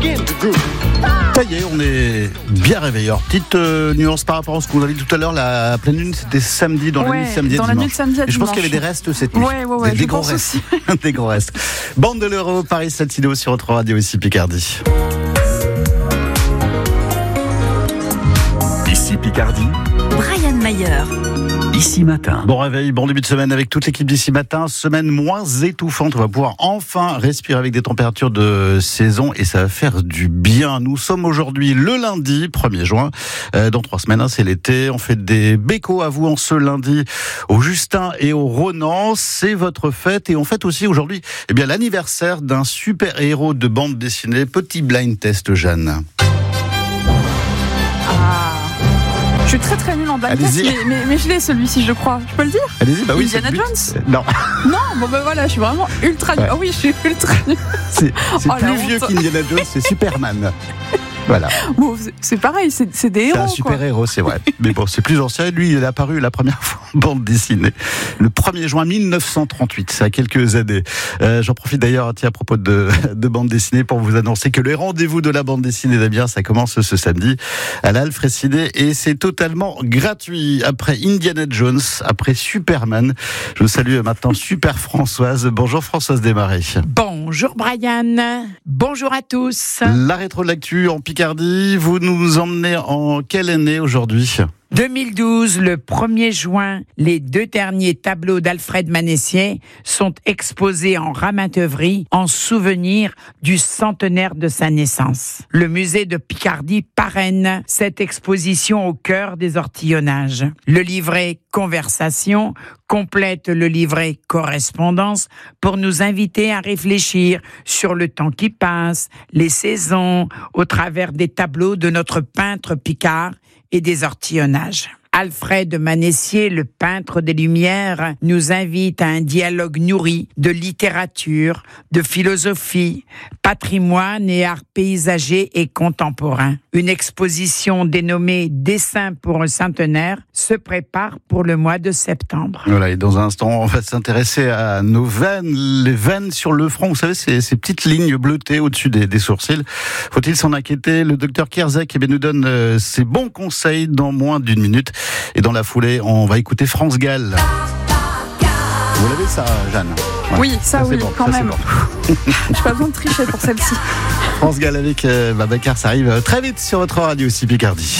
Ça y est, on est bien réveillés. Alors, petite nuance par rapport à ce qu'on a dit tout à l'heure, la pleine lune, c'était samedi, dans la nuit de samedi à dimanche. Dans la nuit de samedi à dimanche. Et je pense qu'il y avait des restes cette nuit. Ouais, des gros restes. Des gros restes. Bande de l'Euro, Paris Latino sur votre radio ici Picardie. Ici Picardie. Brian Mayer. Ici Matin. Bon réveil, bon début de semaine avec toute l'équipe d'Ici Matin. Semaine moins étouffante. On va pouvoir enfin respirer avec des températures de saison et ça va faire du bien. Nous sommes aujourd'hui le lundi 1er juin. Dans 3 semaines, c'est l'été. On fait des bécos à vous en ce lundi au Justin et au Ronan. C'est votre fête et on fête aussi aujourd'hui l'anniversaire d'un super héros de bande dessinée. Petit blind test, Jeanne. Je suis très très nulle en blind test, mais je l'ai celui-ci, je crois. Je peux le dire ? Allez-y, bah oui. Indiana Jones ? Non. Non, bon ben voilà, je suis vraiment ultra nulle. Ouais. Oh oui, je suis ultra nulle. C'est plus vieux qu'Indiana Jones, c'est Superman. Voilà. Bon, c'est pareil, c'est des héros. C'est un super héros, c'est vrai. Mais bon, c'est plus ancien. Lui, il est apparu la première fois en bande dessinée le 1er juin 1938. Ça a quelques années. J'en profite d'ailleurs, à propos de bande dessinée, pour vous annoncer que le rendez-vous de la bande dessinée d'Amiens, ça commence ce samedi à l'Alfred Ciné et c'est totalement gratuit. Après Indiana Jones, après Superman, je vous salue maintenant Super Françoise. Bonjour Françoise Desmarais. Bonjour Brian, bonjour à tous. La rétro de l'actu en Picardie, vous nous emmenez en quelle année aujourd'hui ? 2012, le 1er juin, les 2 derniers tableaux d'Alfred Manessier sont exposés en Ramintevry en souvenir du centenaire de sa naissance. Le musée de Picardie parraine cette exposition au cœur des ortillonnages. Le livret Conversation complète le livret Correspondance pour nous inviter à réfléchir sur le temps qui passe, les saisons, au travers des tableaux de notre peintre Picard et des ortillonnages. Alfred Manessier, le peintre des Lumières, nous invite à un dialogue nourri de littérature, de philosophie, patrimoine et art paysager et contemporain. Une exposition dénommée Dessins pour un centenaire se prépare pour le mois de septembre. Voilà, et dans un instant, on va s'intéresser à nos veines, les veines sur le front. Vous savez, ces petites lignes bleutées au-dessus des sourcils. Faut-il s'en inquiéter ? Le docteur Kierzek nous donne ses bons conseils dans moins d'une minute. Et dans la foulée, on va écouter France Gall. Vous l'avez ça, Jeanne ? Ouais. Oui, ça oui, bon, quand même. Bon. Je n'ai pas besoin de tricher pour celle-ci. France Gall avec Babacar, ça arrive très vite sur votre radio ici Picardie.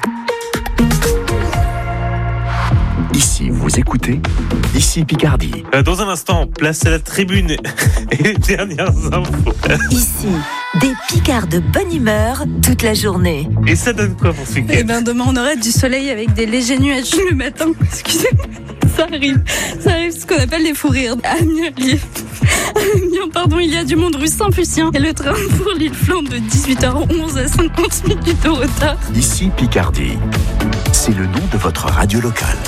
Ici, vous écoutez Ici Picardie. Dans un instant, place à la tribune et les dernières infos. Ici, des Picards de bonne humeur toute la journée. Et ça donne quoi pour ce week-end ? Demain on aura du soleil avec des légers nuages le matin. Excusez-moi, ça arrive ce qu'on appelle les fous rires. Amiens, il y a du monde rue Saint-Lucien et le train pour l'île flambe de 18h11 à 50 minutes de retard. Ici Picardie. C'est le nom de votre radio locale.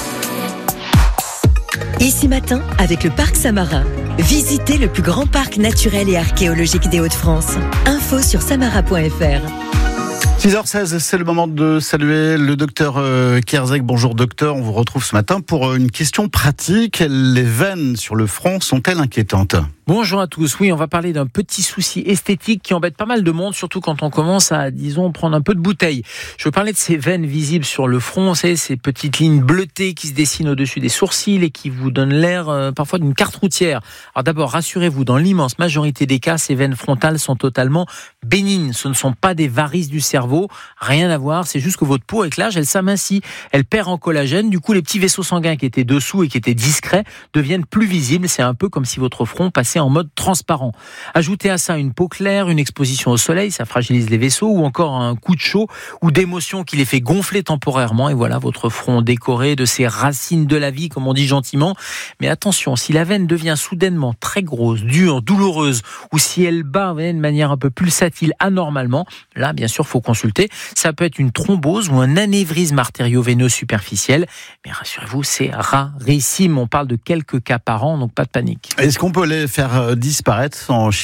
Ici Matin, avec le Parc Samarin. Visitez le plus grand parc naturel et archéologique des Hauts-de-France. Info sur samara.fr. 6h16, c'est le moment de saluer le docteur Kierzek. Bonjour docteur, on vous retrouve ce matin pour une question pratique. Les veines sur le front sont-elles inquiétantes ? Bonjour à tous. Oui, on va parler d'un petit souci esthétique qui embête pas mal de monde, surtout quand on commence à, disons, prendre un peu de bouteille. Je veux parler de ces veines visibles sur le front, c'est ces petites lignes bleutées qui se dessinent au-dessus des sourcils et qui vous donnent l'air parfois d'une carte routière. Alors d'abord, rassurez-vous, dans l'immense majorité des cas, ces veines frontales sont totalement bénignes. Ce ne sont pas des varices du cerveau, rien à voir, c'est juste que votre peau, avec l'âge, elle s'amincit, elle perd en collagène. Du coup, les petits vaisseaux sanguins qui étaient dessous et qui étaient discrets deviennent plus visibles. C'est un peu comme si votre front passait en mode transparent. Ajoutez à ça une peau claire, une exposition au soleil, ça fragilise les vaisseaux, ou encore un coup de chaud ou d'émotion qui les fait gonfler temporairement, et voilà votre front décoré de ces racines de la vie, comme on dit gentiment. Mais attention, si la veine devient soudainement très grosse, dure, douloureuse, ou si elle bat de manière un peu pulsatile anormalement, là bien sûr faut consulter. Ça peut être une thrombose ou un anévrisme artério-veineux superficiel, mais rassurez-vous, c'est rarissime. On parle de quelques cas par an, donc pas de panique. Est-ce qu'on peut les faire disparaître en chirurgie ?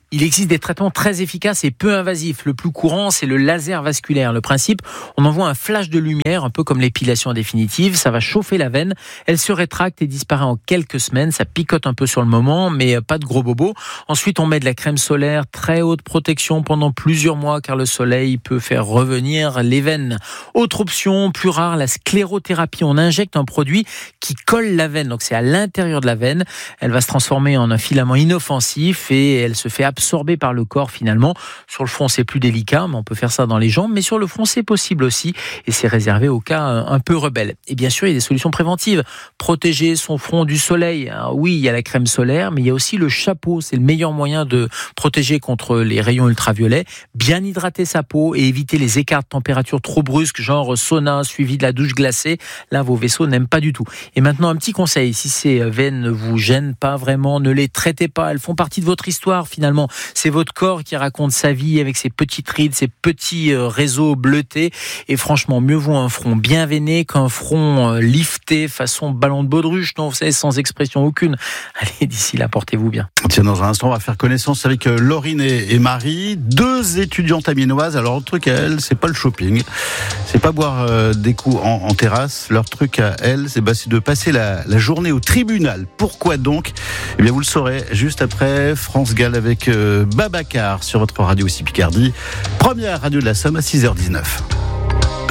Il existe des traitements très efficaces et peu invasifs. Le plus courant, c'est le laser vasculaire. Le principe, on envoie un flash de lumière, un peu comme l'épilation définitive. Ça va chauffer la veine. Elle se rétracte et disparaît en quelques semaines. Ça picote un peu sur le moment, mais pas de gros bobos. Ensuite, on met de la crème solaire, très haute protection pendant plusieurs mois, car le soleil peut faire revenir les veines. Autre option, plus rare, la sclérothérapie. On injecte un produit qui colle la veine. Donc, c'est à l'intérieur de la veine. Elle va se transformer en un filament inoffensif et elle se fait absorbé par le corps finalement. Sur le front, c'est plus délicat, mais on peut faire ça dans les jambes. Mais sur le front, c'est possible aussi. Et c'est réservé aux cas un peu rebelles. Et bien sûr, il y a des solutions préventives. Protéger son front du soleil. Alors oui, il y a la crème solaire, mais il y a aussi le chapeau. C'est le meilleur moyen de protéger contre les rayons ultraviolets. Bien hydrater sa peau et éviter les écarts de température trop brusques, genre sauna suivi de la douche glacée. Là, vos vaisseaux n'aiment pas du tout. Et maintenant, un petit conseil. Si ces veines ne vous gênent pas vraiment, ne les traitez pas. Elles font partie de votre histoire finalement. C'est votre corps qui raconte sa vie avec ses petites rides, ses petits réseaux bleutés. Et franchement, mieux vaut un front bien veiné qu'un front lifté façon ballon de baudruche, non, vous savez, sans expression aucune. Allez, d'ici là, portez-vous bien. Tiens, dans un instant, on va faire connaissance avec Laurine et Marie, 2 étudiantes amiénoises. Alors, leur truc à elles, c'est pas le shopping, c'est pas boire des coups en terrasse. Leur truc à elles, c'est de passer la journée au tribunal. Pourquoi donc ? Eh bien, vous le saurez juste après France Gall avec Babacar sur votre radio aussi Picardie. Première radio de la Somme à 6h19.